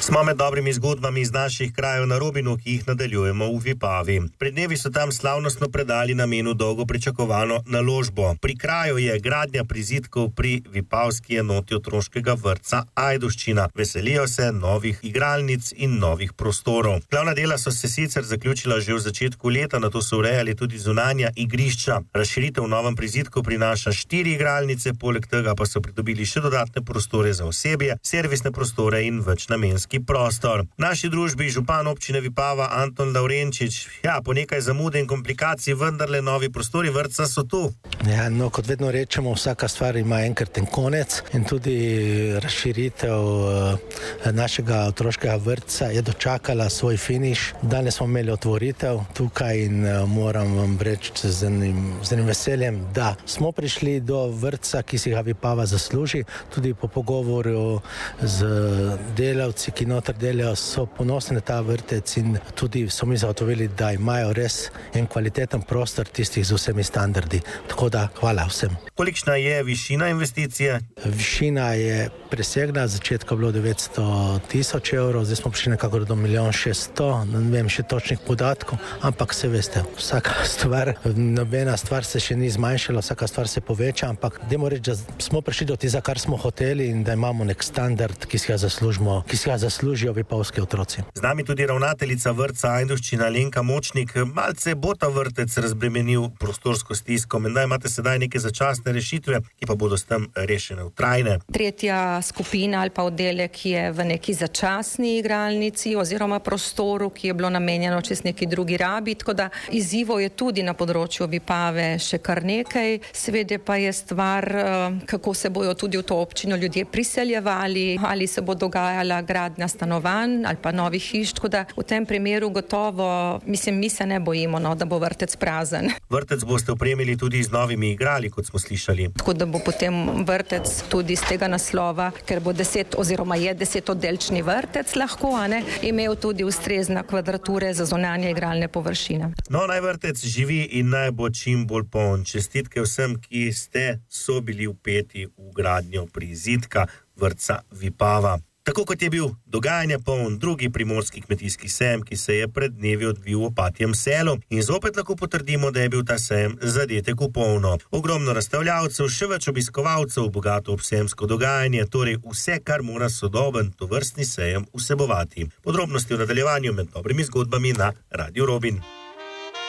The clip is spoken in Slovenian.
Smo med dobrimi zgodbami iz naših krajev na Robinu, ki jih nadaljujemo v Vipavi. Pred dnevi so tam slavnostno predali namenu dolgo pričakovano naložbo. Pri kraju je gradnja prizidkov pri vipavski enoti otroškega vrtca Ajdovščina. Veselijo se novih igralnic in novih prostorov. Glavna dela so se sicer zaključila že v začetku leta, nato so urejali tudi zunanja igrišča. Razširitev v novem prizidku prinaša 4 igralnice, poleg tega pa so pridobili še dodatne prostore za osebje, servisne prostore in večnamenski prostor. V naši družbi župan občine Vipava Anton Lavrenčič, po nekaj zamude in komplikacij vendarle novi prostori vrtca so tu. Ja, no, kot vedno rečemo, vsaka stvar ima enkraten konec in tudi razširitev našega otroškega vrtca je dočakala svoj finiš. Danes smo imeli otvoritev tukaj in moram vam reči z enim veseljem, da smo prišli do vrtca, ki si ga Vipava zasluži. Tudi po pogovoru z delavci, ki noter delajo, so ponosni na ta vrtec in tudi so mi zagotovili, da imajo res en kvaliteten prostor tistih z vsemi standardi. Tako da hvala vsem. Kolikšna je višina investicije? Višina je presegla, začetka bilo 900,000 evrov, zdaj smo prišli nekako do 1,6 milijonov, ne vem še točnih podatkov, ampak se veste, vsaka stvar, nobena stvar se še ni zmanjšala, vsaka stvar se poveča, ampak dajmo reči, da smo prišli do tega, kar smo hoteli in da imamo nek standard, ki si ga zaslužijo vipavski otroci. Z nami tudi ravnateljica vrtca Ajdovščina Alenka Močnik. Malce bo ta vrtec razbremenil prostorsko stisko. Menda imate sedaj neke začasne rešitve, ki pa bodo s tem rešene v trajne. Tretja skupina ali pa oddelek je v neki začasni igralnici oziroma prostoru, ki je bilo namenjeno čez neki drugi rabi, tako da izzivov je tudi na področju Vipave še kar nekaj. Seveda pa je stvar, kako se bojo tudi v to občino ljudje priseljevali, ali se bo dogajala gradnja stanovanj ali pa novih hiš, tako da v tem primeru gotovo, mi se ne bojimo, da bo vrtec prazen. Vrtec boste opremili tudi z novimi igrali, kot smo slišali. Tako da bo potem vrtec tudi z tega naslova, ker bo 10 oziroma je 10-oddelčni vrtec lahko, imel tudi ustrezna kvadrature za zunanje igralne površine. No, naj vrtec živi in naj bo čim bolj poln. Čestitke vsem, ki so bili vpeti v gradnjo prizidka vrtca Vipava. Tako kot je bil dogajanje poln drugi primorski kmetijski sejem, ki se je pred dnevi odvil v Opatjem selu. In zopet lahko potrdimo, da je bil ta sejem zadetek v polno. Ogromno razstavljavcev, še več obiskovalcev, bogato obsejemsko dogajanje, torej vse, kar mora sodoben tovrstni sejem vsebovati. Podrobnosti v nadaljevanju med dobrimi zgodbami na Radio Robin.